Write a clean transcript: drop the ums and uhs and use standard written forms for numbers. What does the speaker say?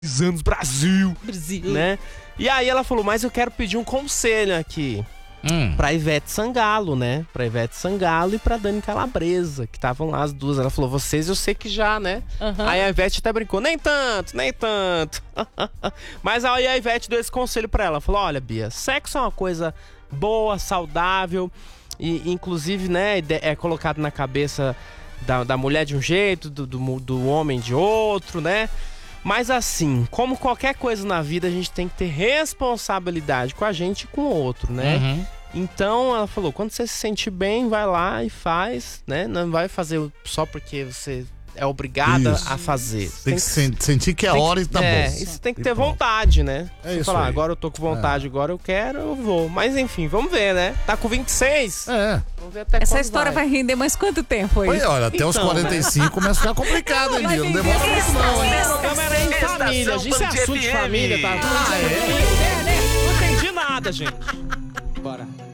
anos, Brasil, Brasil. né? E aí ela falou, mas eu quero pedir um conselho aqui pra Ivete Sangalo, né? Pra Ivete Sangalo e pra Dani Calabresa, que estavam lá as duas. Ela falou, vocês eu sei que já, né? Uhum. Aí a Ivete até brincou, nem tanto, nem tanto. Mas aí a Ivete deu esse conselho pra ela. Falou, olha, Bia, sexo é uma coisa boa, saudável, e inclusive, né, é colocado na cabeça da mulher de um jeito, do homem de outro, né? Mas assim, como qualquer coisa na vida, a gente tem que ter responsabilidade com a gente e com o outro, né? Uhum. Então ela falou, quando você se sentir bem, vai lá e faz, né? Não vai fazer só porque você é obrigada Isso. a fazer. Tem que sentir que é a hora e tá bom. Isso tem que E ter pronto. vontade, né? É Você isso falar, aí. agora eu tô com vontade, agora eu quero, eu vou. Mas enfim, vamos ver, né? Tá com 26. É. Vamos ver até Essa quando história vai render mais quanto tempo aí? Pois, olha, até os Então, 45 começa a ficar complicado, hein, Bia? Não demora muito não, hein? Câmera em família, isso é assunto de família, tá? Ah, é? Não entendi nada, gente. Bora.